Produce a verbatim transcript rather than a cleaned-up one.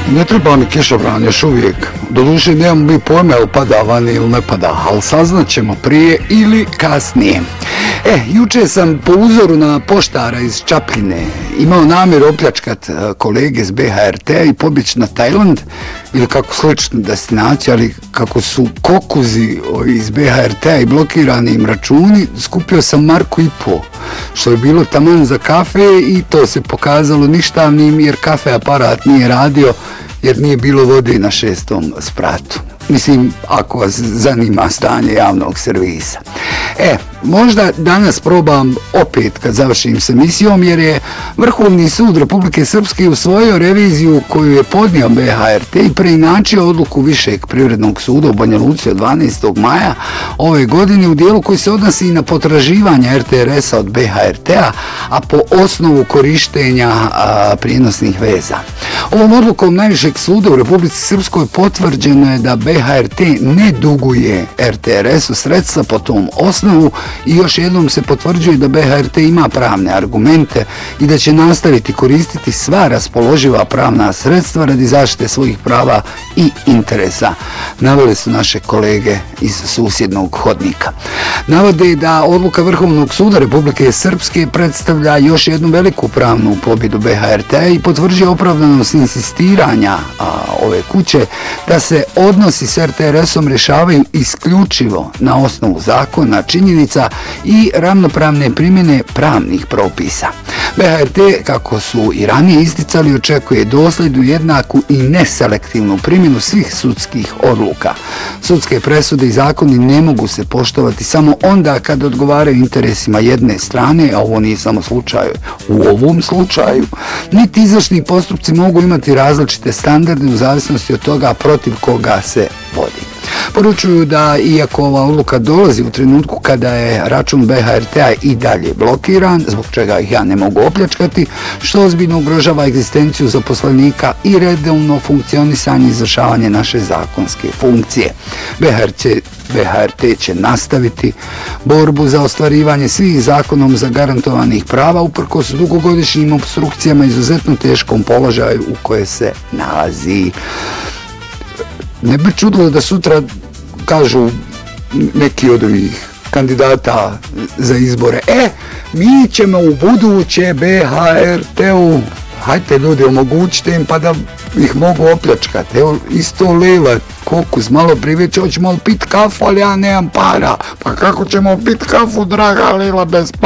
Ne treba mi kišobran još uvijek. Doduše nemamo mi pojma jel pada vani ili ne pada, ali saznat ćemo prije ili kasnije. E, juče sam po uzoru na poštara iz Čapljine imao namjer opljačkat kolege s B H R T-a i pobjeći na Tajland ili kako sličnu destinaciju, ali kako su kokuzi iz B H R T-a i blokirani im računi, skupio sam marku i po, što je bilo taman za kafe i to se pokazalo ništavnim jer kafe aparat nije radio jer nije bilo vode na šestom spratu. Mislim, ako vas zanima stanje javnog servisa. E, možda danas probam opet kad završim s emisijom, jer je Vrhovni sud Republike Srpske usvojio reviziju koju je podnio B H R T i preinačio odluku Višeg privrednog suda u Banja Luci od dvanaestog maja ove godine u dijelu koji se odnosi na potraživanja R T R S-a od B H R T-a, a po osnovu korištenja a, prijenosnih veza. Ovom odlukom Najvišeg suda u Republici Srpskoj potvrđeno je da B H R T ne duguje R T R S-u sredstva po tom osnovu i još jednom se potvrđuje da B H R T ima pravne argumente i da će nastaviti koristiti sva raspoloživa pravna sredstva radi zaštite svojih prava i interesa, naveli su naše kolege iz susjednog hodnika. Navode da odluka Vrhovnog suda Republike Srpske predstavlja još jednu veliku pravnu pobjedu B H R T i potvrđuje opravdanost insistiranja a, ove kuće da se odnosi s R T R S-om rješavaju isključivo na osnovu zakona, činjenica i ravnopravne primjene pravnih propisa. B H R T, kako su i ranije isticali, očekuje dosljednu, jednaku i neselektivnu primjenu svih sudskih odluka. Sudske presude i zakoni ne mogu se poštovati samo onda kad odgovaraju interesima jedne strane, a ovo nije samo slučaj u ovom slučaju, niti izvršni postupci mogu imati različite standarde u zavisnosti od toga protiv koga se vodi. Poručuju da iako ova odluka dolazi u trenutku kada je račun B H R T-a i dalje blokiran, zbog čega ih ja ne mogu opljačkati, što ozbiljno ugrožava egzistenciju zaposlenika i redovno funkcionisanje i izvršavanje naše zakonske funkcije. B H R T B H R T će nastaviti borbu za ostvarivanje svih zakonom zagarantovanih prava uprkos dugogodišnjim opstrukcijama i izuzetno teškom položaju u koje se nalazi. Ne bi čudilo da sutra kažu neki od ovih kandidata za izbore: e, mi ćemo u buduće B H R T-u, hajte ljudi, omogućite im pa da ih mogu opljačkati. Evo, isto Lela Kokus malo privjeće, hoćemo pit kafu, ali ja nemam para. Pa kako ćemo pit kafu, draga Lela, bez para?